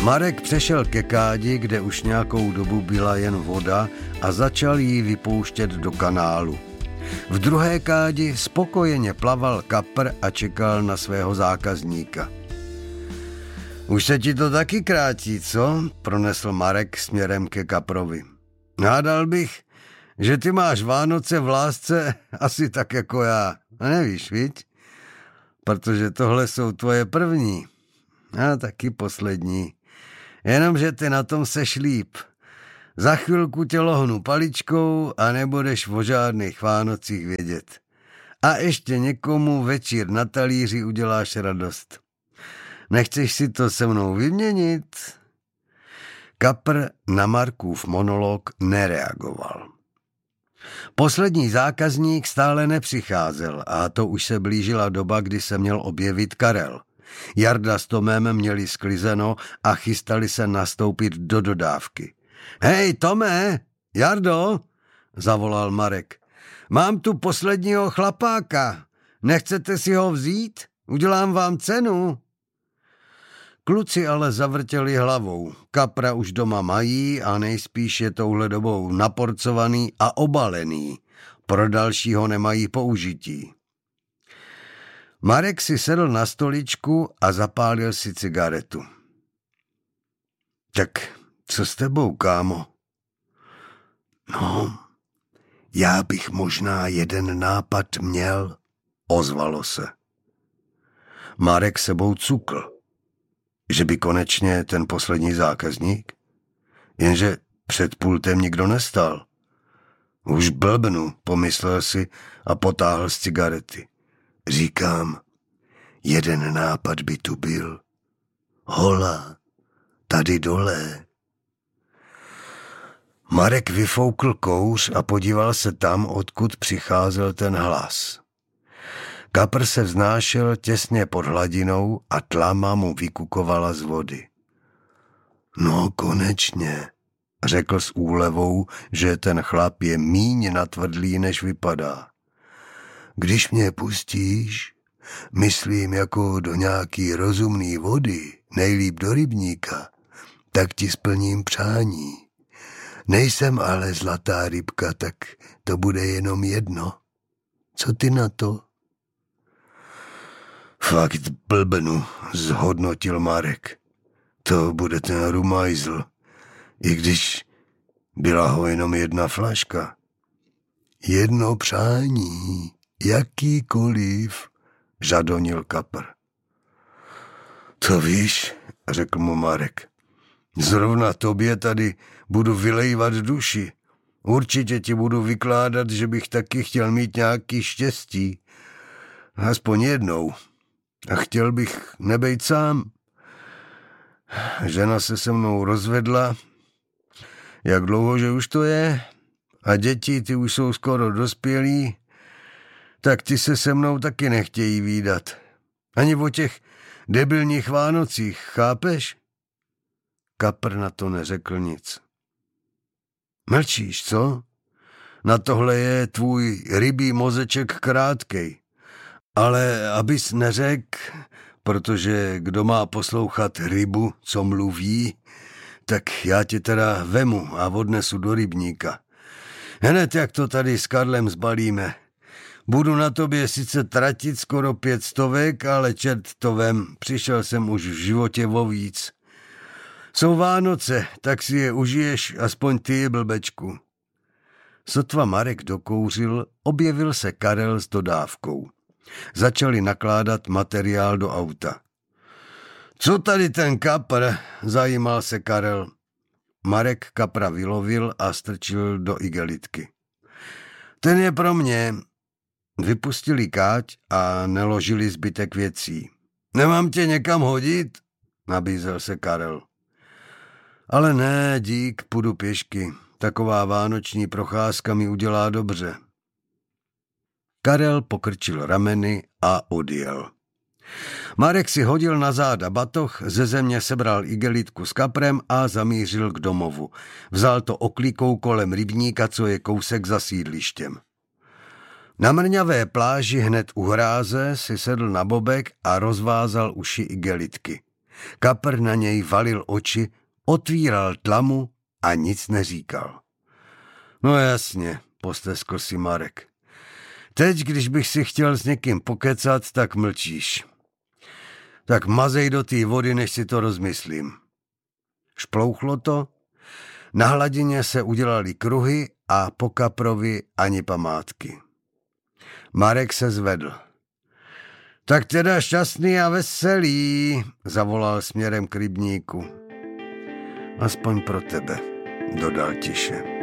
Marek přešel ke kádi, kde už nějakou dobu byla jen voda, a začal ji vypouštět do kanálu. V druhé kádi spokojeně plaval kapr a čekal na svého zákazníka. Už se ti to taky krátí, co? Pronesl Marek směrem ke kaprovi. Hádal bych, že ty máš Vánoce v lásce asi tak jako já. A nevíš, viď? Protože tohle jsou tvoje první. A taky poslední. Jenomže ty na tom seš líp. Za chvilku tě lohnu paličkou a nebudeš o žádných Vánocích vědět. A ještě někomu večír na talíři uděláš radost. Nechceš si to se mnou vyměnit? Kapr na Markův monolog nereagoval. Poslední zákazník stále nepřicházel a to už se blížila doba, kdy se měl objevit Karel. Jarda s Tomem měli sklizeno a chystali se nastoupit do dodávky. Hej, Tome, Jardo, zavolal Marek. Mám tu posledního chlapáka. Nechcete si ho vzít? Udělám vám cenu. Kluci ale zavrtěli hlavou. Kapra už doma mají a nejspíš je touhle dobou naporcovaný a obalený. Pro dalšího nemají použití. Marek si sedl na stoličku a zapálil si cigaretu. Tak co s tebou, kámo? No, já bych možná jeden nápad měl, ozvalo se. Marek sebou cukl. Že by konečně ten poslední zákazník? Jenže před pultem nikdo nestal. Už blbnu, pomyslel si a potáhl z cigarety. Říkám, jeden nápad by tu byl. Hola, tady dole. Marek vyfoukl kouř a podíval se tam, odkud přicházel ten hlas. Kapr se vznášel těsně pod hladinou a tlama mu vykukovala z vody. No konečně, řekl s úlevou, že ten chlap je míň natvrdlý, než vypadá. Když mě pustíš, myslím jako do nějaký rozumný vody, nejlíp do rybníka, tak ti splním přání. Nejsem ale zlatá rybka, tak to bude jenom jedno. Co ty na to? Fakt blbnu, zhodnotil Marek. To bude ten rumajzl, i když byla ho jenom jedna flaška. Jedno přání, jakýkoliv, žadonil Kapr. To víš, řekl mu Marek. Zrovna tobě tady budu vylejvat duši. Určitě ti budu vykládat, že bych taky chtěl mít nějaký štěstí. Aspoň jednou. A chtěl bych nebejt sám. Žena se mnou rozvedla. Jak dlouho, že už to je? A děti, ty už jsou skoro dospělí. Tak ty se mnou taky nechtějí vídat. Ani o těch debilních Vánocích, chápeš? Kapr na to neřekl nic. Mlčíš, co? Na tohle je tvůj rybí mozeček krátkej. Ale abys neřekl, protože kdo má poslouchat rybu, co mluví, tak já tě teda vemu a odnesu do rybníka. Hned jak to tady s Karlem zbalíme. Budu na tobě sice tratit skoro 500, ale čert to vem, přišel jsem už v životě o víc. Jsou Vánoce, tak si je užiješ aspoň ty, blbečku. Sotva Marek dokouřil, objevil se Karel s dodávkou. Začali nakládat materiál do auta. Co tady ten Kapr? Zajímal se Karel. Marek Kapra vylovil a strčil do igelitky. Ten je pro mě. Vypustili káť a neložili zbytek věcí. Nemám tě někam hodit? Nabízel se Karel. Ale ne, dík, půjdu pěšky. Taková vánoční procházka mi udělá dobře. Karel pokrčil rameny a odjel. Marek si hodil na záda batoh, ze země sebral igelitku s kaprem a zamířil k domovu. Vzal to oklíkou kolem rybníka, co je kousek za sídlištěm. Na mrňavé pláži hned u hráze si sedl na bobek a rozvázal uši igelitky. Kapr na něj valil oči, otvíral tlamu a nic neříkal. No jasně, posteskl si Marek. Teď, když bych si chtěl s někým pokecat, tak mlčíš. Tak mazej do té vody, než si to rozmyslím. Šplouchlo to, na hladině se udělaly kruhy a po Kaprovi ani památky. Marek se zvedl. Tak teda šťastný a veselý, zavolal směrem k rybníku. Aspoň pro tebe, dodal tiše.